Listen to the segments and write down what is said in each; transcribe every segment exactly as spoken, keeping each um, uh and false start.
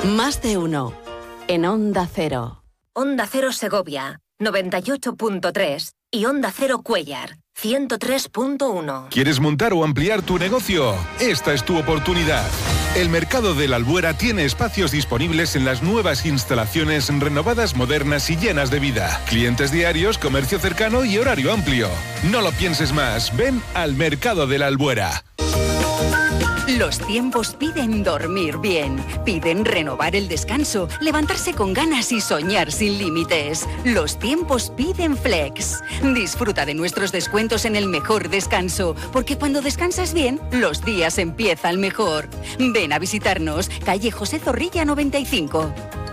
Más de uno. En Onda Cero. Onda Cero Segovia, noventa y ocho punto tres. Y Onda Cero Cuéllar, ciento tres punto uno. ¿Quieres montar o ampliar tu negocio? Esta es tu oportunidad. El Mercado de la Albuera tiene espacios disponibles en las nuevas instalaciones renovadas, modernas y llenas de vida. Clientes diarios, comercio cercano y horario amplio. No lo pienses más. Ven al Mercado de la Albuera. Los tiempos piden dormir bien, piden renovar el descanso, levantarse con ganas y soñar sin límites. Los tiempos piden Flex. Disfruta de nuestros descuentos en el mejor descanso, porque cuando descansas bien, los días empiezan mejor. Ven a visitarnos, calle José Zorrilla noventa y cinco.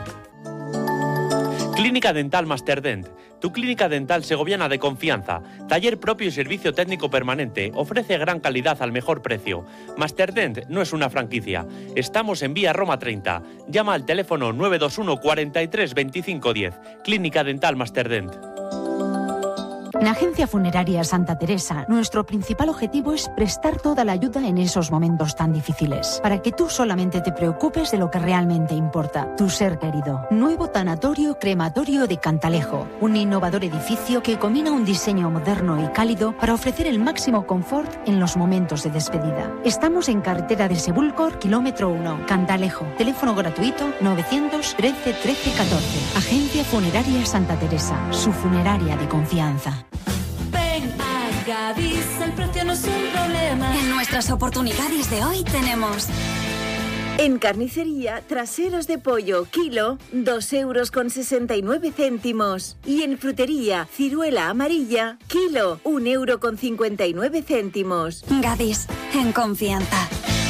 Clínica Dental Masterdent, tu clínica dental segoviana de confianza. Taller propio y servicio técnico permanente. Ofrece gran calidad al mejor precio. Masterdent no es una franquicia. Estamos en Vía Roma treinta. Llama al teléfono nueve dos uno cuarenta y tres veinticinco diez. Clínica Dental Masterdent. En Agencia Funeraria Santa Teresa, nuestro principal objetivo es prestar toda la ayuda en esos momentos tan difíciles, para que tú solamente te preocupes de lo que realmente importa, tu ser querido. Nuevo tanatorio crematorio de Cantalejo, un innovador edificio que combina un diseño moderno y cálido para ofrecer el máximo confort en los momentos de despedida. Estamos en carretera de Sebúlcor, kilómetro uno, Cantalejo. Teléfono gratuito novecientos trece trece catorce. Agencia Funeraria Santa Teresa, su funeraria de confianza. Ven a Gadis, el precio no es un problema. En nuestras oportunidades de hoy tenemos... En carnicería, traseros de pollo, kilo, dos euros con sesenta y nueve céntimos. Y en frutería, ciruela amarilla, kilo, un euro con cincuenta y nueve céntimos. Gadis, en confianza.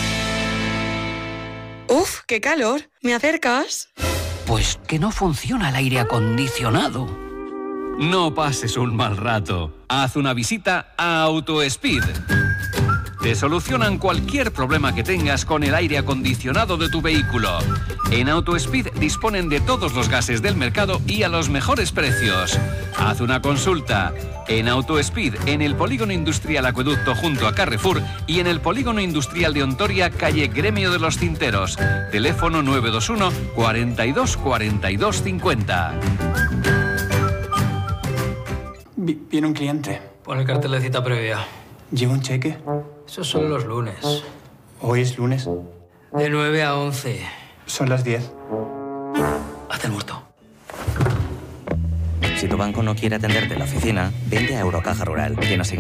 ¡Uf, qué calor! ¿Me acercas? Pues que no funciona el aire acondicionado. No pases un mal rato. Haz una visita a AutoSpeed. Te solucionan cualquier problema que tengas con el aire acondicionado de tu vehículo. En AutoSpeed disponen de todos los gases del mercado y a los mejores precios. Haz una consulta. En AutoSpeed, en el Polígono Industrial Acueducto junto a Carrefour y en el Polígono Industrial de Ontoria, calle Gremio de los Cinteros. Teléfono nueve dos uno cuarenta y dos cuarenta y dos cincuenta. Viene un cliente. Pon el cartel de cita previa. ¿Lleva un cheque? Esos son los lunes. ¿Hoy es lunes? De nueve a once. Son las diez. Haz el muerto. Si tu banco no quiere atenderte en la oficina, vente a Eurocaja Rural, que nos